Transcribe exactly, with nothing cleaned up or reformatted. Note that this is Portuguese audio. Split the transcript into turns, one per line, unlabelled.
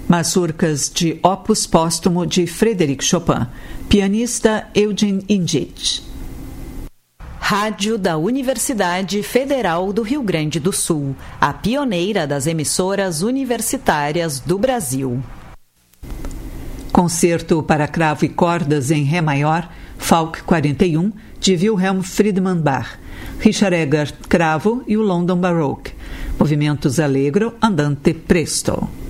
Mazurcas de Opus Póstumo de Frédéric Chopin. Pianista Eugene Indit.
Rádio da Universidade Federal do Rio Grande do Sul, a pioneira das emissoras universitárias do Brasil.
Concerto para cravo e cordas em Ré maior, Falk quarenta e um, de Wilhelm Friedemann Bach. Richard Eggert, cravo e o London Baroque. Movimentos allegro, andante presto.